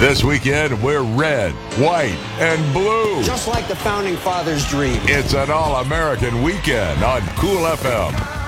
This weekend, we're red, white, and blue. Just like the Founding Fathers' dream. It's an all-American weekend on Cool FM.